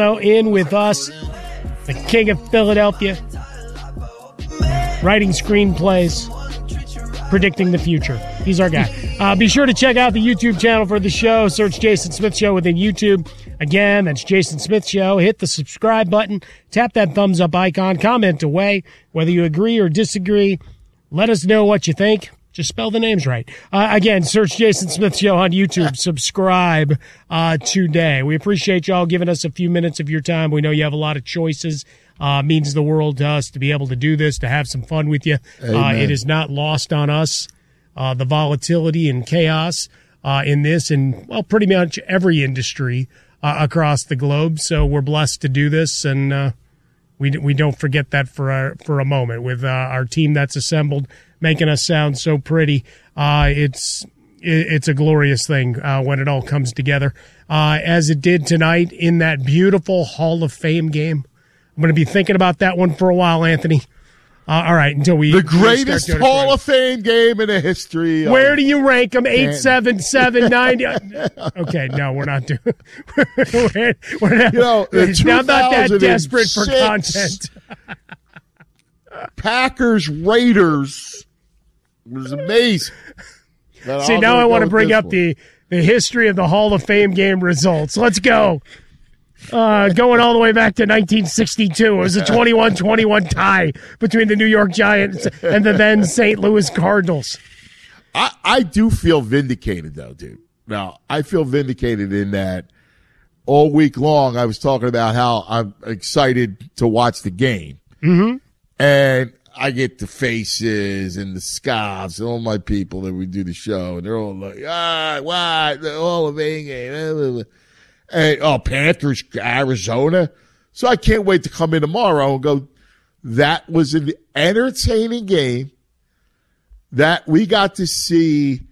In with us, the king of Philadelphia, writing screenplays, predicting the future. He's our guy. Be sure to check out the YouTube channel for the show. Search Jason Smith Show within YouTube. Again, that's Jason Smith Show. Hit the subscribe button. Tap that thumbs up icon. Comment away. Whether you agree or disagree, let us know what you think. Just spell the names right. Again, search Jason Smith Show on YouTube. Subscribe today. We appreciate y'all giving us a few minutes of your time. We know you have a lot of choices. Means the world to us to be able to do this, to have some fun with you. It is not lost on us, the volatility and chaos in this and, well, pretty much every industry across the globe. So we're blessed to do this, and we don't forget that for a moment with our team that's assembled, making us sound so pretty. It's a glorious thing when it all comes together, as it did tonight in that beautiful Hall of Fame game. I'm going to be thinking about that one for a while, Anthony. All right, until we the greatest Hall of Fame game in the history. Where do you rank them? 8, 7, 7, 9. Okay, no, we're not doing. I'm not that desperate for content. Packers Raiders was amazing. See, now I want to bring up the history of the Hall of Fame game results. Let's go. Going all the way back to 1962. It was a 21-21 tie between the New York Giants and the then St. Louis Cardinals. I do feel vindicated, though, dude. Now, I feel vindicated in that all week long I was talking about how I'm excited to watch the game. Mm-hmm. And I get the faces and the scoffs and all my people that we do the show, and they're all like, what? The Hall of Fame game. And, Panthers, Arizona. So I can't wait to come in tomorrow and go, that was an entertaining game that we got to see,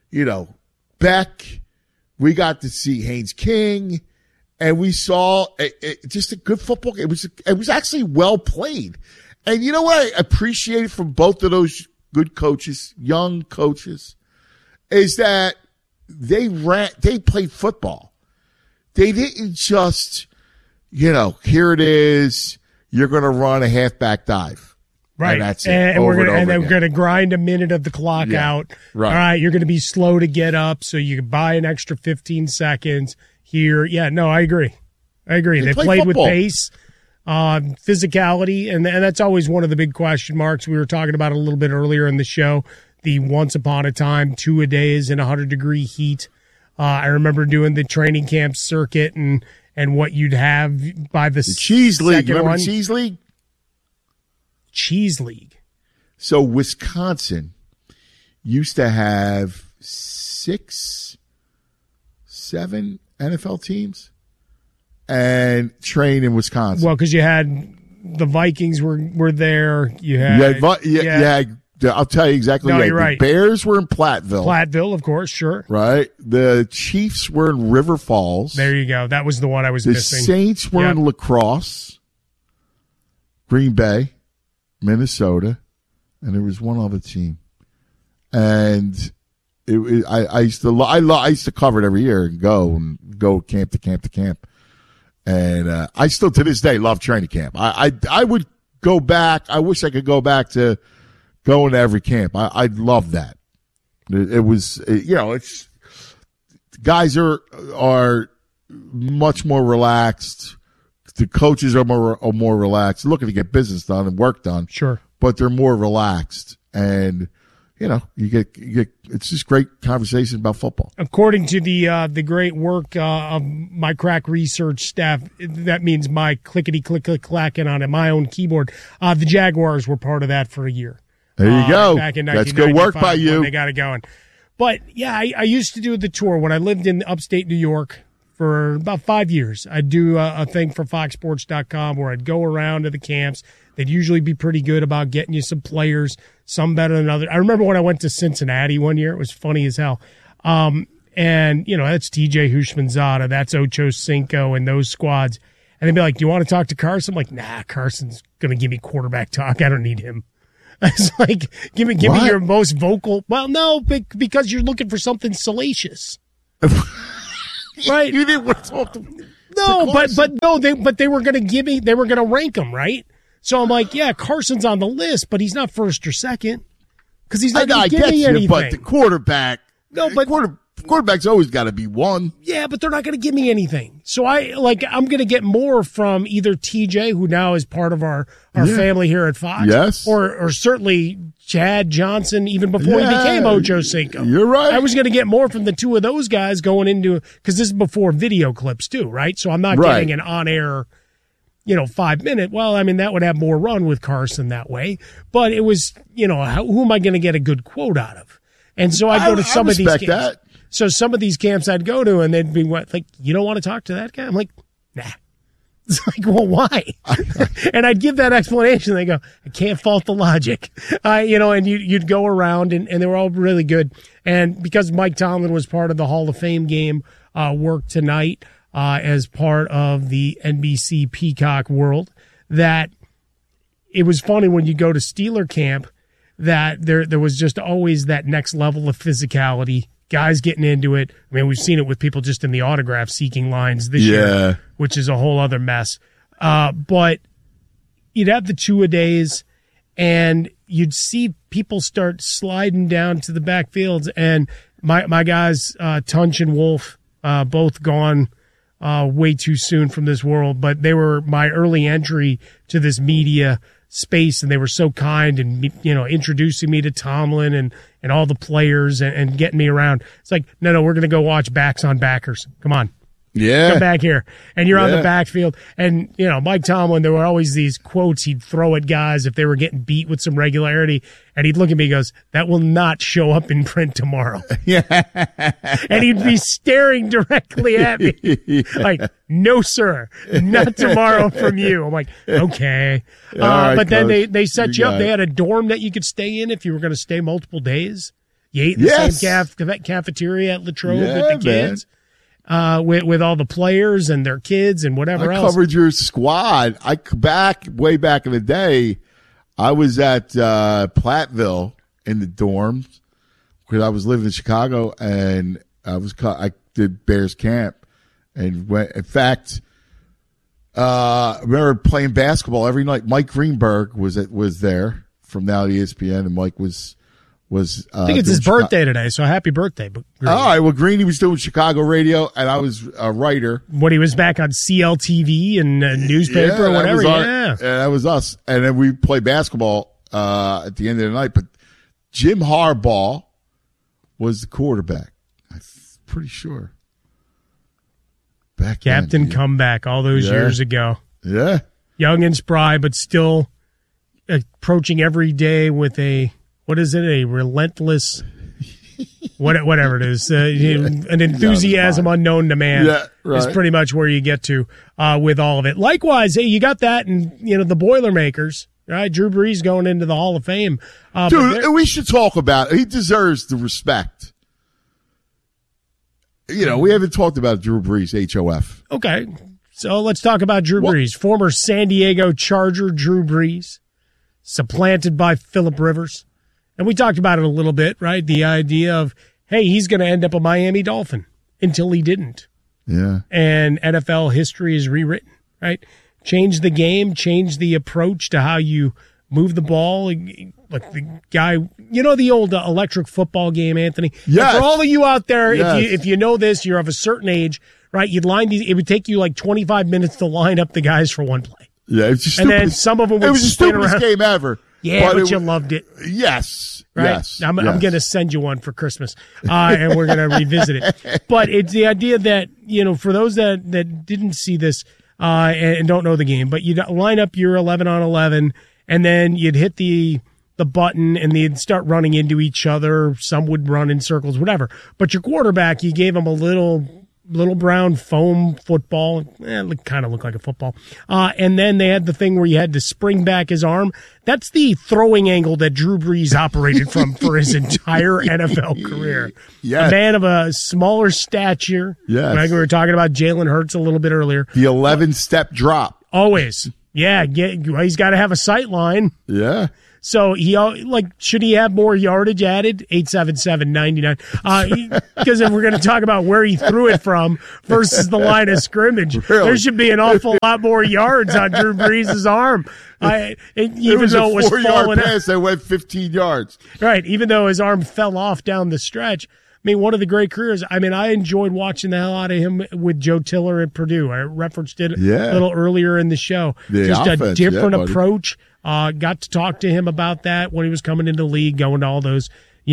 Beck. We got to see Haynes King. And we saw just a good football game. It was actually well played. And you know what I appreciated from both of those good coaches, young coaches, is that they played football. They didn't just, here it is, you're going to run a halfback dive. Right. And that's it. And we're going to grind a minute of the clock out. Right. All right. You're going to be slow to get up, so you can buy an extra 15 seconds here. Yeah, no, I agree. They played with pace, physicality, and that's always one of the big question marks. We were talking about it a little bit earlier in the show, the once upon a time 2-a-days in 100-degree heat. I remember doing the training camp circuit and what you'd have by the Cheese League. Remember the Cheese League? Cheese League. So Wisconsin used to have 6, 7 NFL teams and train in Wisconsin. Well, because you had the Vikings were there. You had I'll tell you exactly. No, you're right. The Bears were in Platteville. Platteville, of course, sure. Right. The Chiefs were in River Falls. There you go. That was the one I was missing. The Saints were in La Crosse, Green Bay, Minnesota, and there was one other team. And I used to cover it every year and go camp to camp to camp. And I still to this day love training camp. I would go back. I wish I could go back to going to every camp. I love that. It was, it's guys are much more relaxed. The coaches are more relaxed, looking to get business done and work done. Sure, but they're more relaxed, and you get it's just great conversation about football. According to the great work of my crack research staff, that means my clickety click clacking on my own keyboard. The Jaguars were part of that for a year. There you go. Back in That's good work by you. They got it going. But, yeah, I used to do the tour when I lived in upstate New York for about 5 years. I'd do a thing for FoxSports.com where I'd go around to the camps. They'd usually be pretty good about getting you some players, some better than others. I remember when I went to Cincinnati one year. It was funny as hell. And, that's TJ Hushmanzada. That's Ocho Cinco and those squads. And they'd be like, do you want to talk to Carson? I'm like, nah, Carson's going to give me quarterback talk. I don't need him. It's like, give me your most vocal. Well, no, because you're looking for something salacious. Right? You didn't want to talk to him. No, but they were going to rank him, right? So I'm like, yeah, Carson's on the list, but he's not first or second because he's not going to give me anything. But the quarterback, quarterback's always got to be one. Yeah, but they're not going to give me anything. So I'm going to get more from either TJ, who now is part of our family here at Fox, yes, or certainly Chad Johnson, even before he became Ocho Cinco. You're right. I was going to get more from the two of those guys going into, because this is before video clips too, right? So I'm not getting an on-air, 5-minute. Well, I mean, that would have more run with Carson that way. But it was, who am I going to get a good quote out of? And so I go to some of these camps. That. So some of these camps I'd go to, and they'd be like, you don't want to talk to that guy? I'm like, nah. It's like, well, why? And I'd give that explanation. They go, I can't fault the logic. And you'd go around, and they were all really good. And because Mike Tomlin was part of the Hall of Fame game work tonight as part of the NBC Peacock world, that it was funny when you go to Steeler camp that there was just always that next level of physicality, guys getting into it. I mean, we've seen it with people just in the autograph seeking lines this year, which is a whole other mess. But you'd have the two-a-days, and you'd see people start sliding down to the backfields. And my guys, Tunch and Wolf, both gone way too soon from this world, but they were my early entry to this media space, and they were so kind and, introducing me to Tomlin and all the players and getting me around. It's like, no, we're going to go watch Backs on Backers. Come on. Yeah. Come back here. And you're on the backfield. And, Mike Tomlin, there were always these quotes he'd throw at guys if they were getting beat with some regularity. And he'd look at me and goes, that will not show up in print tomorrow. Yeah. And he'd be staring directly at me like, no, sir, not tomorrow from you. I'm like, okay. Right, but then they set you up. They had a dorm that you could stay in if you were going to stay multiple days. You ate in the same cafeteria at Latrobe with the kids. With all the players and their kids and whatever else. I covered your squad. Way back in the day, I was at Platteville in the dorms because I was living in Chicago, and I did Bears camp, and in fact, I remember playing basketball every night. Mike Greenberg was there from now to ESPN, and Mike was. I think it's his birthday today, so happy birthday. All right. Well, Greeny was doing Chicago radio, and I was a writer. When he was back on CLTV and newspaper or whatever, that was us. And then we played basketball at the end of the night. But Jim Harbaugh was the quarterback. I'm pretty sure. Captain Comeback all those years ago. Yeah. Young and spry, but still approaching every day with a relentless, whatever it is, an enthusiasm unknown to man is pretty much where you get to with all of it. Likewise, you got that, and the Boilermakers, right? Drew Brees going into the Hall of Fame. Dude, we should talk about it. He deserves the respect. We haven't talked about Drew Brees, HOF. Okay, so let's talk about Drew Brees. Former San Diego Charger Drew Brees, supplanted by Phillip Rivers. And we talked about it a little bit, right? The idea of, hey, he's going to end up a Miami Dolphin until he didn't. Yeah. And NFL history is rewritten, right? Change the game, change the approach to how you move the ball. Like the guy, the old electric football game, Anthony? Yes. For all of you out there, if you know this, you're of a certain age, right? It would take you like 25 minutes to line up the guys for one play. Yeah. It's just and then some of them would it was the stupidest game ever. Yeah, but you loved it. Yes. Right? Yes. I'm going to send you one for Christmas, and we're going to revisit it. But it's the idea that, for those that didn't see this and don't know the game, but you'd line up your 11 on 11, and then you'd hit the button, and they'd start running into each other. Some would run in circles, whatever. But your quarterback, you gave him a little brown foam football. It kind of looked like a football. And then they had the thing where you had to spring back his arm. That's the throwing angle that Drew Brees operated from for his entire NFL career. Yes. A man of a smaller stature. Yes. Like we were talking about Jalen Hurts a little bit earlier. The 11-step drop. Always. Yeah, he's got to have a sight line. Yeah. So should he have more yardage added? 877-99. Because if we're going to talk about where he threw it from versus the line of scrimmage, there should be an awful lot more yards on Drew Brees' arm. Even though it was a 4-yard pass that went 15 yards. Right, even though his arm fell off down the stretch. I mean, one of the great careers. I mean, I enjoyed watching the hell out of him with Joe Tiller at Purdue. I referenced it a little earlier in the show. Just a different approach. Got to talk to him about that when he was coming into the league, going to all those,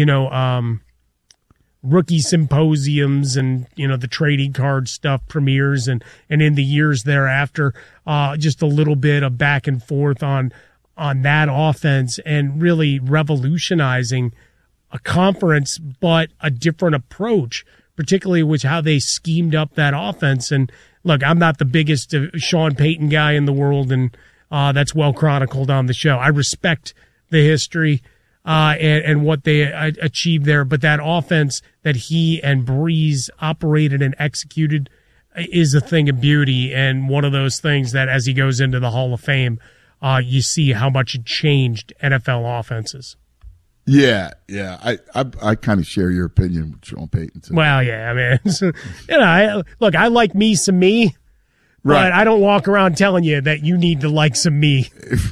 rookie symposiums and, the trading card stuff, premieres, and in the years thereafter, just a little bit of back and forth on that offense and really revolutionizing a conference, but a different approach, particularly with how they schemed up that offense. And look, I'm not the biggest Sean Payton guy in the world, and that's well chronicled on the show. I respect the history and what they achieved there, but that offense that he and Brees operated and executed is a thing of beauty, and one of those things that as he goes into the Hall of Fame, you see how much it changed NFL offenses. Yeah. I kind of share your opinion with Sean Payton too. Well, yeah, I mean, I like me some me, right. But I don't walk around telling you that you need to like some me.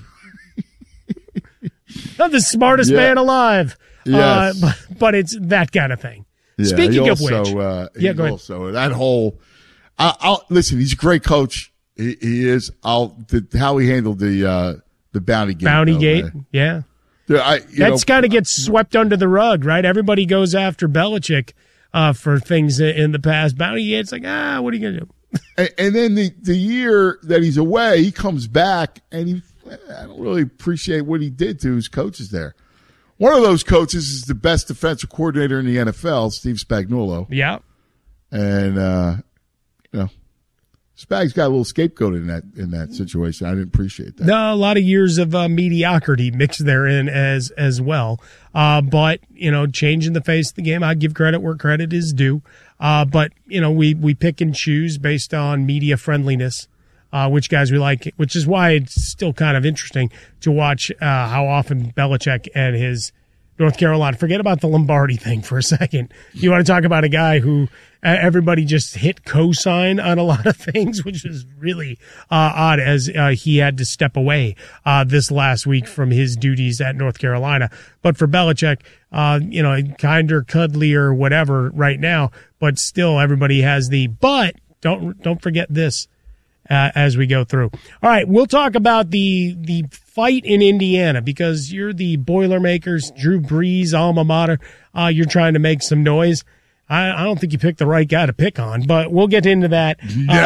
I'm the smartest man alive. Yes. But it's that kind of thing. Yeah, Speaking of which, go ahead. That whole. I'll listen. He's a great coach. He is. How he handled the Bounty Gate. Yeah. That's kind of gets swept under the rug, right? Everybody goes after Belichick for things in the past. Bounty Gate's like, what are you going to do? And then the year that he's away, he comes back, and I don't really appreciate what he did to his coaches there. One of those coaches is the best defensive coordinator in the NFL, Steve Spagnuolo. Yeah. And, Spag's got a little scapegoat in that situation. I didn't appreciate that. No, a lot of years of mediocrity mixed therein as well. But changing the face of the game, I give credit where credit is due. But we pick and choose based on media friendliness, which guys we like, which is why it's still kind of interesting to watch how often Belichick and his North Carolina. Forget about the Lombardi thing for a second. You want to talk about a guy who everybody just hit cosign on a lot of things, which is really odd as he had to step away this last week from his duties at North Carolina. But for Belichick, kinder, cuddlier, whatever right now, but still everybody has but don't forget this as we go through. All right, we'll talk about the fight in Indiana because you're the Boilermakers, Drew Brees, alma mater. You're trying to make some noise. I don't think you picked the right guy to pick on, but we'll get into that.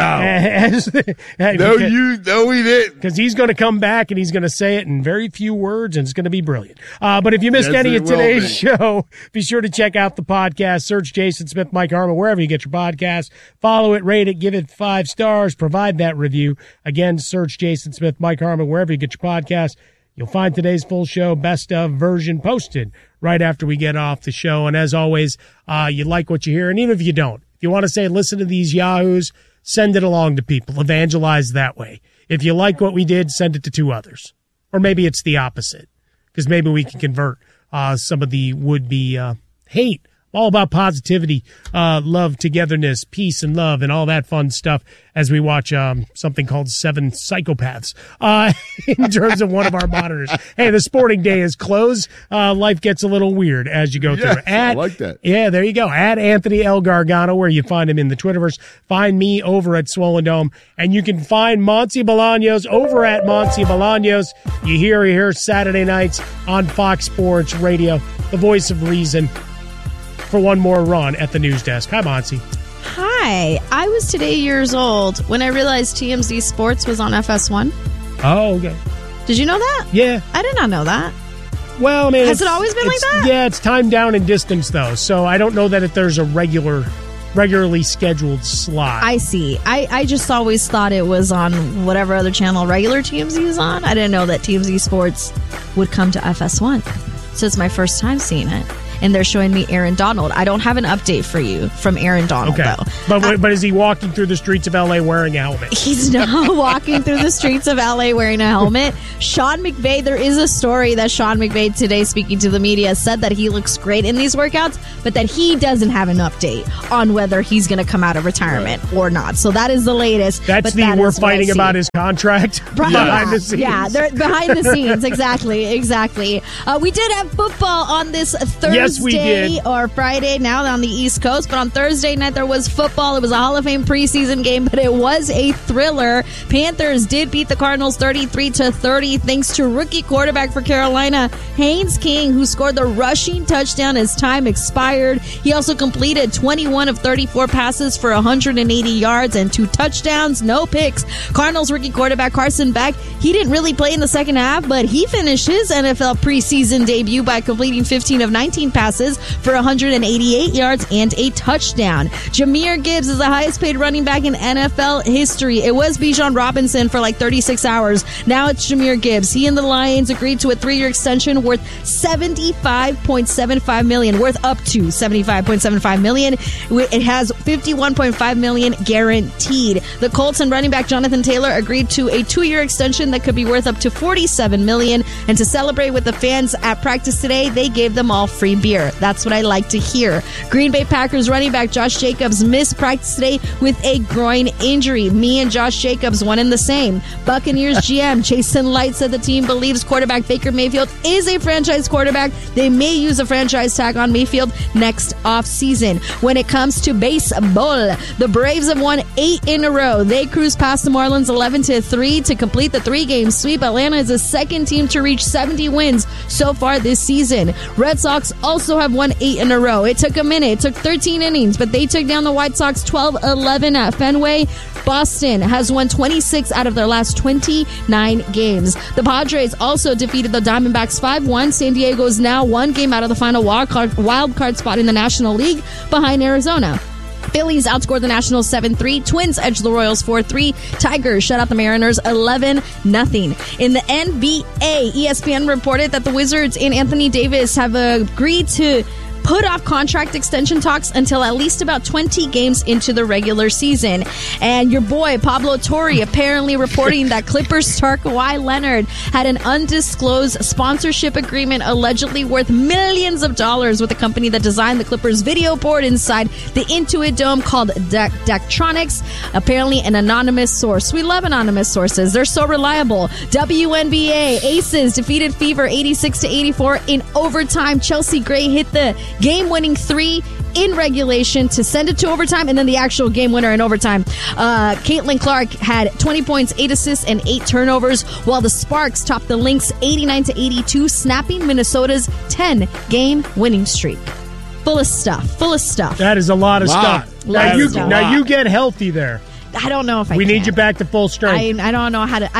No, we didn't. Because he's going to come back and he's going to say it in very few words, and it's going to be brilliant. But if you missed any of today's show, be sure to check out the podcast. Search Jason Smith, Mike Harmon, wherever you get your podcast. Follow it, rate it, give it 5 stars, provide that review. Again, search Jason Smith, Mike Harmon, wherever you get your podcast. You'll find today's full show, best of version, posted right after we get off the show. And as always, you like what you hear. And even if you don't, if you want to say, listen to these yahoos, send it along to people. Evangelize that way. If you like what we did, send it to 2 others. Or maybe it's the opposite, because maybe we can convert some of the would-be hate. All about positivity, love, togetherness, peace, and love, and all that fun stuff as we watch something called 7 Psychopaths in terms of one of our monitors. Hey, the sporting day is closed. Life gets a little weird as you go through it. I like that. Yeah, there you go. At Anthony L. Gargano, where you find him in the Twitterverse. Find me over at Swollen Dome. And you can find Monty Bolaños over at Monty Bolaños. You hear here Saturday nights on Fox Sports Radio, the voice of reason, for one more run at the news desk. Hi, Monty. Hi. I was today years old when I realized TMZ Sports was on FS1. Oh, okay. Did you know that? Yeah. I did not know that. Well, I mean, has it always been like that? Yeah, it's time down in distance, though. So I don't know that there's a regularly scheduled slot. I see. I just always thought it was on whatever other channel regular TMZ is on. I didn't know that TMZ Sports would come to FS1. So it's my first time seeing it. and they're showing me Aaron Donald. I don't have an update for you from Aaron Donald, though. But is he walking through the streets of L.A. wearing a helmet? He's not walking through the streets of L.A. wearing a helmet. Sean McVay, there is a story that Sean McVay today, speaking to the media, said that he looks great in these workouts, but that he doesn't have an update on whether he's going to come out of retirement or not. So that is the latest. We're fighting about his contract behind the scenes. Yeah, they're behind the scenes. Exactly. We did have football on this Thursday. Yes, we did. Or Friday now on the East Coast. But on Thursday night, there was football. It was a Hall of Fame preseason game, but it was a thriller. Panthers did beat the Cardinals 33-30 thanks to rookie quarterback for Carolina, Haynes King, who scored the rushing touchdown as time expired. He also completed 21 of 34 passes for 180 yards and 2 touchdowns, no picks. Cardinals rookie quarterback Carson Beck, he didn't really play in the second half, but he finished his NFL preseason debut by completing 15 of 19 passes for 188 yards and a touchdown. Jahmyr Gibbs is the highest paid running back in NFL history. It was Bijan Robinson for like 36 hours. Now it's Jahmyr Gibbs. He and the Lions agreed to a 3-year extension worth $75.75 million, worth up to $75.75 million. It has $51.5 million guaranteed. The Colts and running back Jonathan Taylor agreed to a 2-year extension that could be worth up to $47 million. And to celebrate with the fans at practice today, they gave them all free beer. That's what I like to hear. Green Bay Packers running back Josh Jacobs missed practice today with a groin injury. Me and Josh Jacobs, one and the same. Buccaneers GM Jason Light said the team believes quarterback Baker Mayfield is a franchise quarterback. They may use a franchise tag on Mayfield next offseason. When it comes to baseball, the Braves have won 8 in a row. They cruised past the Marlins 11-3 to complete the 3-game sweep. Atlanta is the second team to reach 70 wins so far this season. Red Sox also have won 8 in a row. It took a minute. It took 13 innings, but they took down the White Sox 12-11 at Fenway. Boston has won 26 out of their last 29 games. The Padres also defeated the Diamondbacks 5-1. San Diego is now 1 game out of the final wild card spot in the National League behind Arizona. Phillies outscored the Nationals 7-3. Twins edged the Royals 4-3. Tigers shut out the Mariners 11-0. In the NBA, ESPN reported that the Wizards and Anthony Davis have agreed to put off contract extension talks until at least about 20 games into the regular season. And your boy, Pablo Torre, apparently reporting that Clippers star Kawhi Leonard had an undisclosed sponsorship agreement allegedly worth millions of dollars with a company that designed the Clippers video board inside the Intuit Dome called Daktronics. Apparently an anonymous source. We love anonymous sources. They're so reliable. WNBA, Aces defeated Fever 86-84 in overtime. Chelsea Gray hit the game-winning 3 in regulation to send it to overtime, and then the actual game winner in overtime. Caitlin Clark had 20 points, 8 assists, and 8 turnovers, while the Sparks topped the Lynx 89-82, snapping Minnesota's 10-game winning streak. Full of stuff. That is a lot of stuff. Now you get healthy there. I don't know if I can. We need you back to full strength. I don't know how to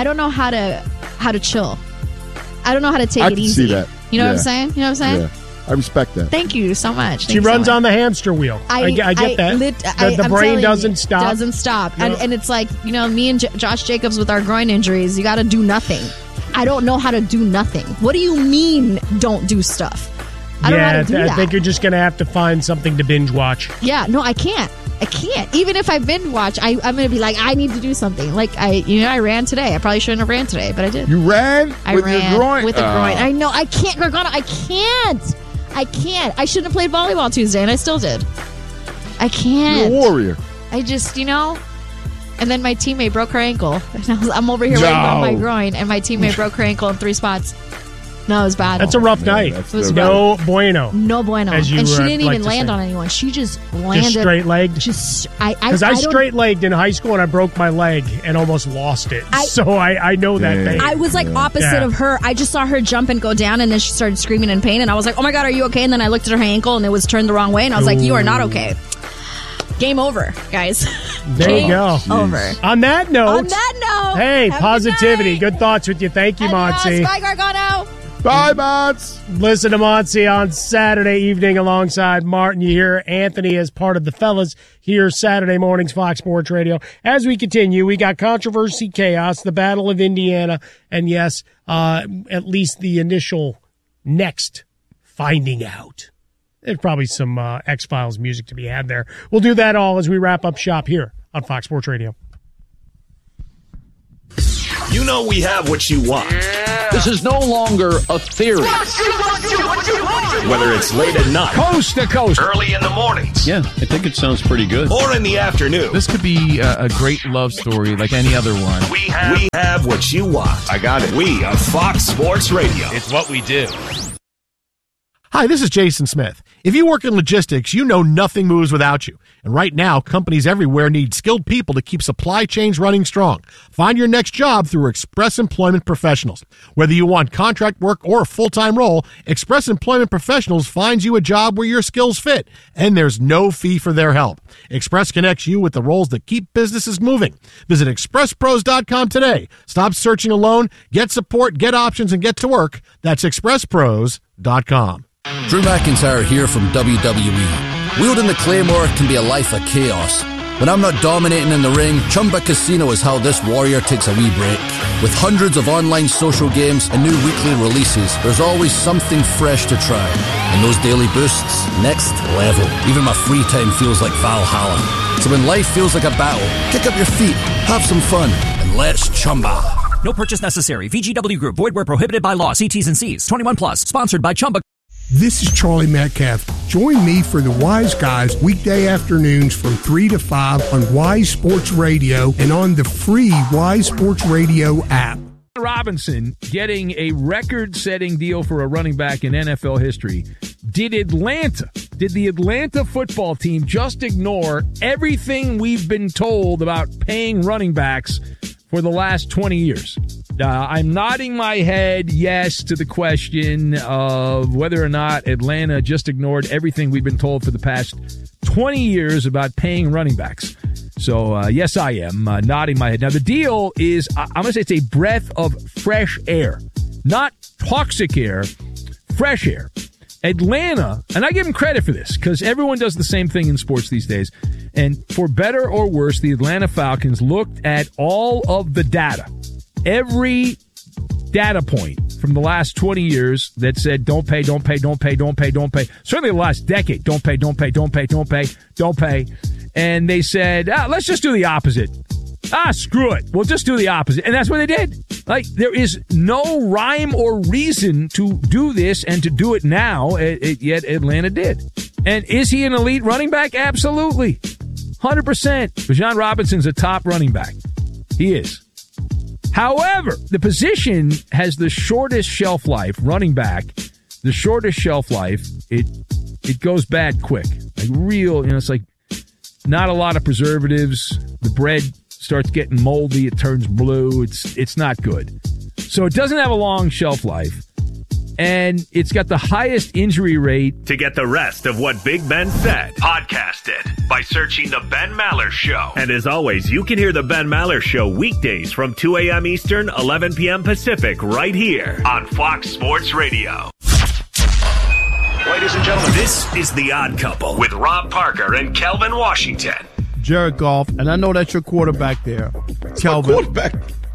chill. I don't know how to take it easy. See that. You know what I'm saying? Yeah. I respect that. Thank you so much. She runs on the hamster wheel. I get that. The brain doesn't stop. Doesn't stop. Yep. And it's like, me and Josh Jacobs with our groin injuries, you got to do nothing. I don't know how to do nothing. What do you mean don't do stuff? I don't know how to do that. I think you're just going to have to find something to binge watch. Yeah, no, I can't. Even if I binge watch, I'm going to be like, I need to do something. Like, I ran today. I probably shouldn't have ran today, but I did. You ran? I ran your groin? With the groin. I know. I can't, Gargano. I can't. I shouldn't have played volleyball Tuesday, and I still did. I can't. You're a warrior. I just, And then my teammate broke her ankle. I'm over here waiting on my groin, and my teammate broke her ankle in 3 spots. No, it was bad. That's a rough night. It was no bueno. No bueno. And she didn't even land on anyone. She just landed. Just straight-legged? Because I straight-legged in high school, and I broke my leg and almost lost it. So I know that thing. I was like opposite of her. I just saw her jump and go down, and then she started screaming in pain, and I was like, oh my God, are you okay? And then I looked at her ankle, and it was turned the wrong way, and I was like, you are not okay. Game over, guys. There you go. Over. On that note. Hey, positivity. Good Good thoughts with you. Thank you, Monty. Bye, Gargano. Bye, Mots. Listen to Monty on Saturday evening alongside Martin. You hear Anthony as part of the fellas here Saturday mornings, Fox Sports Radio. As we continue, we got controversy, chaos, the Battle of Indiana, and yes, at least the initial next finding out. there's probably some X-Files music to be had there. We'll do that all as we wrap up shop here on Fox Sports Radio. You know we have what you want. This is no longer a theory. Whether it's late at night, Coast to coast, early in the mornings, Yeah, I think it sounds pretty good. or in the afternoon, This could be a great love story like any other one. we have what you want. I got it. We are Fox Sports Radio. It's what we do. Hi, this is Jason Smith. If you work in logistics, you know nothing moves without you. And right now, companies everywhere need skilled people to keep supply chains running strong. Find your next job through Express Employment Professionals. Whether you want contract work or a full-time role, Express Employment Professionals finds you a job where your skills fit, and there's no fee for their help. Express connects you with the roles that keep businesses moving. Visit expresspros.com today. Stop searching alone, get support, get options, and get to work. That's expresspros.com. Drew McIntyre here from WWE. Wielding the Claymore can be a life of chaos. When I'm not dominating in the ring, Chumba Casino is how this warrior takes a wee break. With hundreds of online social games and new weekly releases, there's always something fresh to try. And those daily boosts, next level. Even my free time feels like Valhalla. So when life feels like a battle, kick up your feet, have some fun, and let's Chumba. No purchase necessary. VGW Group. Void where prohibited by law. See T's and C's. 21 plus. Sponsored by Chumba. This is Charlie Metcalf. Join me for the Wise Guys weekday afternoons from 3 to 5 on Wise Sports Radio and on the free Wise Sports Radio app. Robinson getting a record-setting deal for a running back in NFL history. Did the Atlanta football team just ignore everything we've been told about paying running backs for the last 20 years? I'm nodding my head yes to the question of whether or not Atlanta just ignored everything we've been told for the past 20 years about paying running backs. So, yes, I am nodding my head. Now, the deal is, I'm going to say it's a breath of fresh air, not toxic air, fresh air. Atlanta, and I give them credit for this because everyone does the same thing in sports these days. And for better or worse, the Atlanta Falcons looked at all of the data. Every data point from the last 20 years that said don't pay. Certainly the last decade, don't pay. And they said, let's just do the opposite. Screw it. We'll just do the opposite. And that's what they did. Like, there is no rhyme or reason to do this and to do it now, yet Atlanta did. And is he an elite running back? Absolutely. 100%. Bijan Robinson's a top running back. He is. However, the position has the shortest shelf life, running back, the shortest shelf life. It goes bad quick. Like real, it's like not a lot of preservatives. The bread starts getting moldy. It turns blue. It's not good. So it doesn't have a long shelf life. And it's got the highest injury rate. To get the rest of what Big Ben said, podcast it by searching The Ben Maller Show. And as always, you can hear The Ben Maller Show weekdays from 2 a.m. Eastern, 11 p.m. Pacific, right here on Fox Sports Radio. Ladies and gentlemen, this is The Odd Couple with Rob Parker and Kelvin Washington. Jared Goff, and I know that's your quarterback there, Kelvin. Quarterback.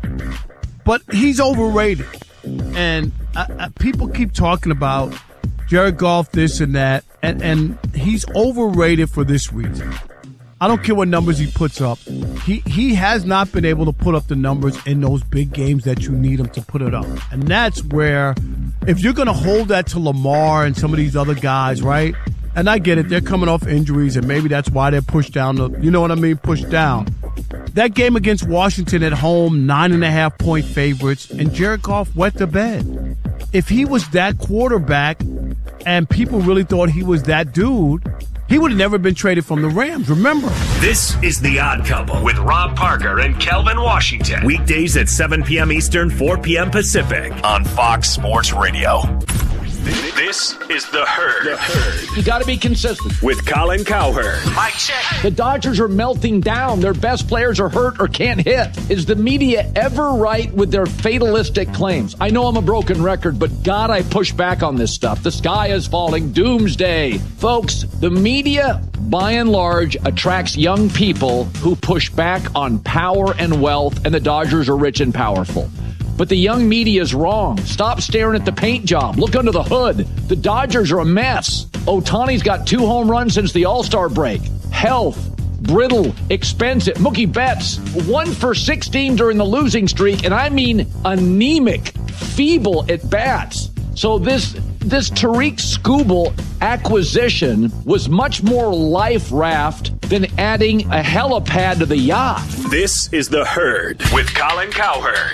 But he's overrated. And people keep talking about Jared Goff, this and that, and he's overrated for this reason. I don't care what numbers he puts up. He has not been able to put up the numbers in those big games that you need him to put it up. And that's where, if you're going to hold that to Lamar and some of these other guys, right? And I get it, they're coming off injuries, and maybe that's why they're pushed down. Pushed down. That game against Washington at home, 9.5-point favorites, and Jared Goff wet the bed. If he was that quarterback and people really thought he was that dude, he would have never been traded from the Rams, remember? This is The Odd Couple with Rob Parker and Kelvin Washington. Weekdays at 7 p.m. Eastern, 4 p.m. Pacific on Fox Sports Radio. This is The Herd. You got to be consistent. With Colin Cowherd. Mike check. The Dodgers are melting down. Their best players are hurt or can't hit. Is the media ever right with their fatalistic claims? I know I'm a broken record, but God, I push back on this stuff. The sky is falling. Doomsday. Folks, the media, by and large, attracts young people who push back on power and wealth, and the Dodgers are rich and powerful. But the young media is wrong. Stop staring at the paint job. Look under the hood. The Dodgers are a mess. Ohtani's got 2 home runs since the All-Star break. Health, brittle, expensive. Mookie Betts, 1 for 16 during the losing streak, and I mean anemic, feeble at bats. So this Tariq Skubal acquisition was much more life raft than adding a helipad to the yacht. This is The Herd with Colin Cowherd.